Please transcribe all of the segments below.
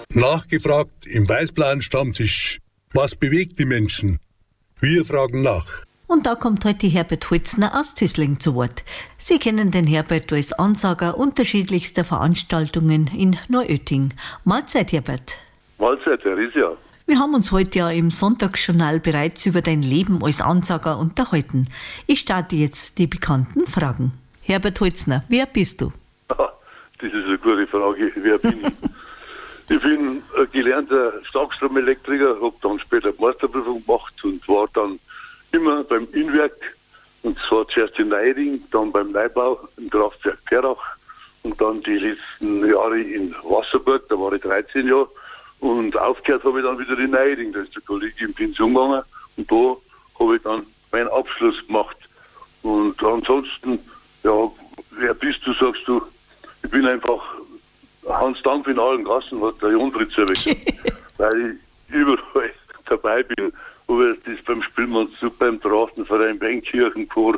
Nachgefragt im Weißblauen Stammtisch. Was bewegt die Menschen? Wir fragen nach. Und da kommt heute Herbert Holzner aus Tüßling zu Wort. Sie kennen den Herbert als Ansager unterschiedlichster Veranstaltungen in Neuötting. Mahlzeit, Herbert. Mahlzeit, Herr Riesia. Wir haben uns heute ja im Sonntagsjournal bereits über dein Leben als Ansager unterhalten. Ich starte jetzt die bekannten Fragen. Herbert Holzner, wer bist du? Das ist eine gute Frage. Wer bin ich? Ich bin ein gelernter Starkstromelektriker, habe dann später die Meisterprüfung gemacht und war dann immer beim Innwerk. Und zwar zuerst in Neiding, dann beim Neubau im Kraftwerk Perach und dann die letzten Jahre in Wasserburg, da war ich 13 Jahre. Und aufgehört habe ich dann wieder in Neiding, da ist der Kollege in Pension gegangen und da habe ich dann meinen Abschluss gemacht. Und ansonsten, ja, wer bist du, sagst du, ich bin einfach Hans Dampf in allen Gassen, hat der Jon Fritz erwähnt, weil ich überall dabei bin, ob es das beim Spielmannszug, beim Trachtenverein, beim Kirchenchor,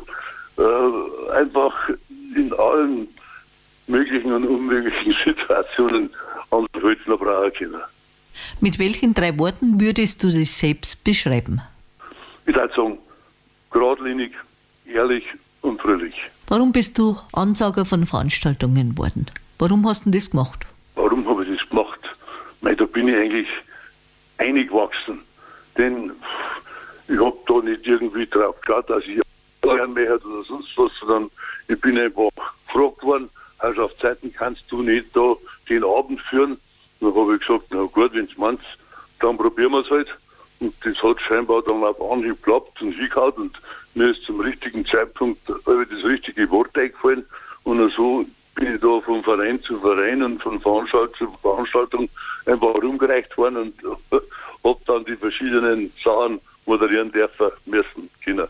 einfach in allen möglichen und unmöglichen Situationen an den Holzner brauchen können. Mit welchen 3 Worten würdest du dich selbst beschreiben? Ich würde sagen, geradlinig, ehrlich und fröhlich. Warum bist du Ansager von Veranstaltungen geworden? Warum hast du das gemacht? Warum habe ich das gemacht? Da bin ich eigentlich eingewachsen. Denn ich habe da nicht irgendwie drauf gehabt, dass ich lernen möchte oder sonst was, sondern ich bin einfach gefragt worden, also auf Zeiten kannst du nicht da den Abend führen. Dann habe ich gesagt, na gut, wenn es meint, dann probieren wir es halt. Und das hat scheinbar dann auf Anhieb geklappt und hingehauen und mir ist zum richtigen Zeitpunkt das richtige Wort eingefallen. Und so bin ich da von Verein zu Verein und von Veranstaltung zu Veranstaltung einfach rumgereicht worden und habe dann die verschiedenen Sachen moderieren dürfen müssen können.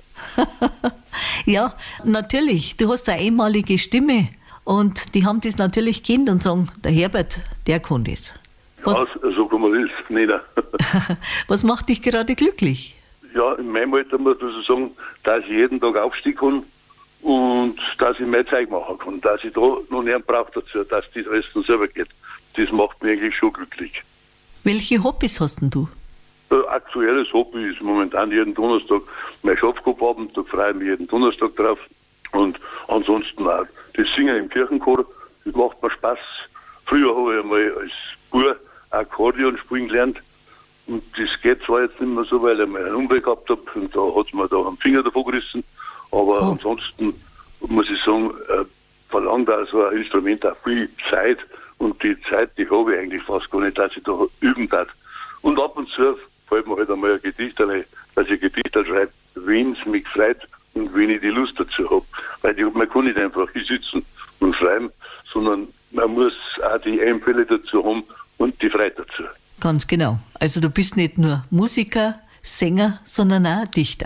Ja, natürlich. Du hast eine einmalige Stimme und die haben das natürlich kennt und sagen, der Herbert, der kann das. Ja, so kann man das nennen. Was macht dich gerade glücklich? Ja, in meinem Alter muss ich sagen, dass ich jeden Tag aufstehen kann und dass ich mein Zeug machen kann. Dass ich da noch niemand brauche dazu, dass das alles dann selber geht. Das macht mich eigentlich schon glücklich. Welche Hobbys hast denn du? Aktuelles Hobby ist momentan jeden Donnerstag mein Schafkopfabend, da freue ich mich jeden Donnerstag drauf. Und ansonsten auch das Singen im Kirchenchor, das macht mir Spaß. Früher habe ich einmal als Bub Akkordeon spielen gelernt. Und das geht zwar jetzt nicht mehr so, weil ich mal einen Unfall gehabt habe und da hat es mir da am Finger davon gerissen. Aber ansonsten muss ich sagen, verlangt auch so ein Instrument auch viel Zeit. Und die Zeit, die habe ich eigentlich fast gar nicht, dass ich da üben darf. Und ab und zu fällt mir halt einmal ein Gedicht ein, dass ich Gedichte schreibe, wenn es mich freut und wenn ich die Lust dazu habe. Weil man kann nicht einfach hier sitzen und schreiben, sondern man muss auch die Einfälle dazu haben und die Freude dazu. Ganz genau. Also du bist nicht nur Musiker, Sänger, sondern auch Dichter.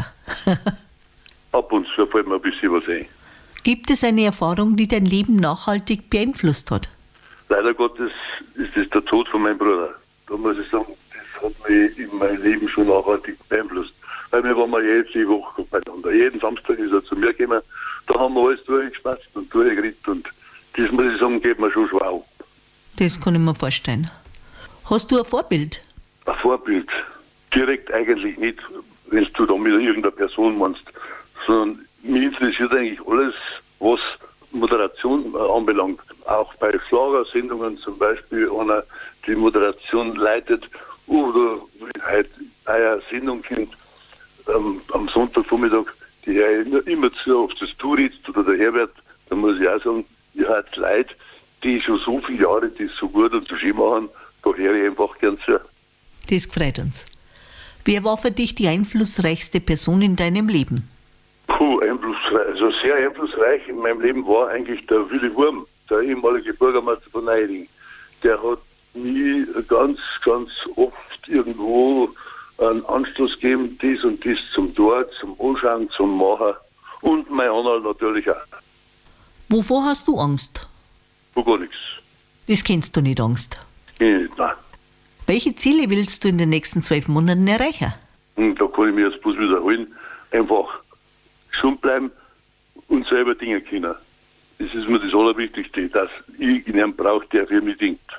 Ab und zu fällt mir ein bisschen was ein. Gibt es eine Erfahrung, die dein Leben nachhaltig beeinflusst hat? Leider Gottes ist das der Tod von meinem Bruder. Da muss ich sagen, das hat mich in meinem Leben schon nachhaltig beeinflusst. Weil wir waren jede Woche beieinander. Jeden Samstag ist er zu mir gekommen. Da haben wir alles durchgespatzt und durchgeredet. Und das muss ich sagen, geht mir schon schwer ab. Das kann ich mir vorstellen. Hast du ein Vorbild? Ein Vorbild? Direkt eigentlich nicht, wenn du da mit irgendeiner Person meinst. Sondern mich interessiert eigentlich alles, was Moderation anbelangt. Auch bei Schlagersendungen zum Beispiel, einer die Moderation leitet oder halt eine Sendung kommt am Sonntagvormittag, die höre ich immer zu, ob das du redest oder der Herbert, da muss ich auch sagen, ich habe Leute, die schon so viele Jahre das so gut und so schön machen, da höre ich einfach gern zu. Das freut uns. Wer war für dich die einflussreichste Person in deinem Leben? Einflussreich, also sehr einflussreich in meinem Leben war eigentlich der Willi Wurm, der ehemalige Bürgermeister von Neiding. Der hat nie ganz oft irgendwo einen Anstoß gegeben, dies und dies zum Tor, zum Anschauen, zum Machen. Und mein Anhalt natürlich auch. Wovor hast du Angst? Vor gar nichts. Das kennst du nicht, Angst. Nein. Welche Ziele willst du in den nächsten 12 Monaten erreichen? Da kann ich mich jetzt bloß wiederholen. Einfach gesund bleiben und selber Dinge können. Das ist mir das Allerwichtigste, dass ich einen brauche, der für mich denkt.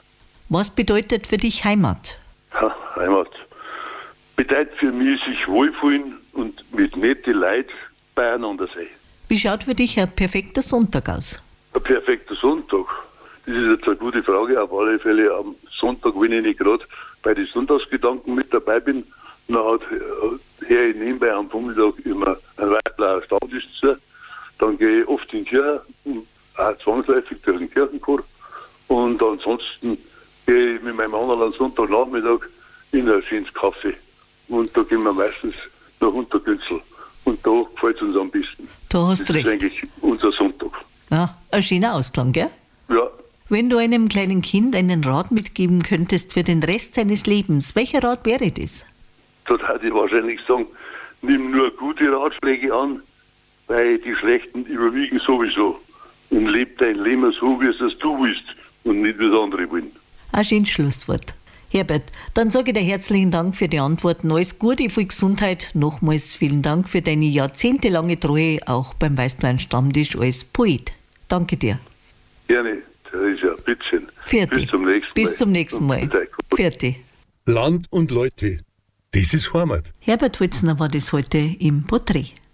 Was bedeutet für dich Heimat? Ja, Heimat bedeutet für mich sich wohlfühlen und mit netten Leuten beieinander sein. Wie schaut für dich ein perfekter Sonntag aus? Ein perfekter Sonntag? Das ist jetzt eine gute Frage. Auf alle Fälle am Sonntag, wenn ich nicht gerade bei den Sonntagsgedanken mit dabei bin, dann höre ich nebenbei am Vormittag immer einen weiteren Stammtisch zu. Dann gehe ich oft in die Kirche, auch zwangsläufig durch den Kirchenchor. Und ansonsten gehe ich mit meinem anderen am Sonntagnachmittag in ein schönes Kaffee. Und da gehen wir meistens nach Untergünzel. Und da gefällt es uns am besten. Da hast du Das recht. ist eigentlich unser Sonntag. Ja, ein schöner Ausklang, gell? Ja, Wenn du einem kleinen Kind einen Rat mitgeben könntest für den Rest seines Lebens, welcher Rat wäre das? da würde ich wahrscheinlich sagen, nimm nur gute Ratschläge an, weil die schlechten überwiegen sowieso. Und leb dein Leben so, wie es du willst und nicht, wie es andere wollen. Ein schönes Schlusswort. Herbert, dann sage ich dir herzlichen Dank für die Antworten. Alles Gute, viel Gesundheit. Nochmals vielen Dank für deine jahrzehntelange Treue, auch beim Weißblein Stammtisch als Poet. Danke dir. Gerne, Theresa, bitteschön. Vierte. Bis zum nächsten Mal. Bis zum nächsten Mal. Vierte. Land und Leute, das ist Heimat. Herbert Holzner war das heute im Porträt.